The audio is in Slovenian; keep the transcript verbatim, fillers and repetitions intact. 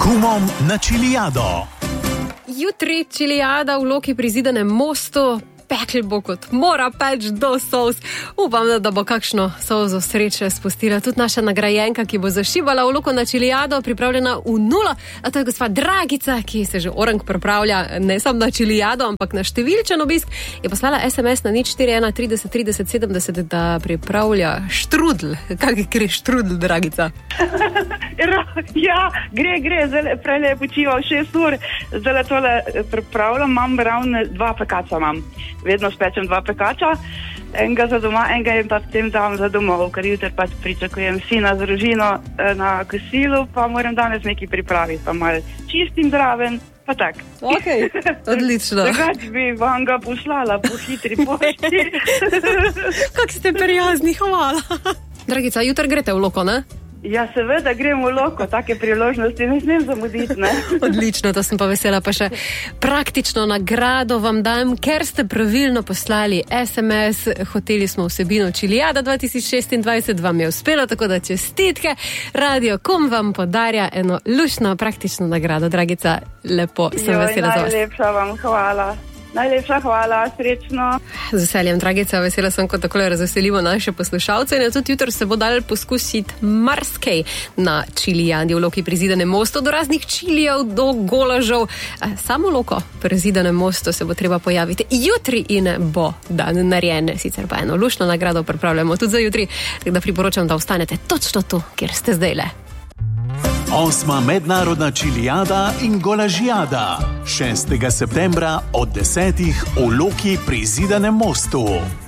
kumom na Čilijado. Jutri Čilijada v Loki pri Zidanem mostu. Pekel bo kot mora peč do solz. Upam, da bo kakšno solzo sreče spustila tudi naša nagrajenka, ki bo zašibala v Loko na Čilijado, pripravljena v nulo. A to je gospa Dragica, ki se že orang pripravlja ne samo na Čilijado, ampak na številčen obisk. Je poslala es em es na nič štiri ena trideset trideset sedemdeset, da pripravlja štrudl. Kak gre štrudl, Dragica? Ja, gre, gre. Zdaj, prej je počival šest ur. Zdaj tole pripravljam, imam ravno dva pekača imam. Vedno spečem dva pekača, enega za doma, enega jim pa potem dam za domov, ker jutri pač pričakujem sina z družino na kosilu, pa moram danes nekaj pripraviti, pa malo čistim zraven, pa tak. Ok, odlično. Drugač bi vam ga poslala po hitri pošti. Kak ste prijazni, hvala. Dragica, jutri greste v Loko, ne? Ja, seveda gremo v Loko, take priložnosti ne smem zamuditi, ne? Odlično, to sem pa vesela, pa še praktično nagrado vam dam, ker ste pravilno poslali es em es, hoteli smo vsebino Čilijada dva tisoč šestindvajset, vam je uspelo, tako da čestitke. Radio Kom vam podarja eno lušno praktično nagrado, Dragica, lepo sem Joj, vesela za vas. Najlepša vam hvala. Najlepša hvala, srečno. Z veseljem, Dragica, vesela sem, ko takole razveselimo naše poslušalce. In tudi jutri se bo dal poskusiti marsikaj na Čilijadi v Loki pri Zidanem mostu, do raznih čilijev, do golažev. Samo Loko pri Zidanem mostu se bo treba pojaviti jutri in bo dan narejen. Sicer pa eno lušno nagrado pripravljamo tudi za jutri, tako da priporočam, da ostanete točno tu, kjer ste zdajle. Osma mednarodna Čilijada in golažijada. šestega septembra od desetih v Loki pri Zidanem mostu.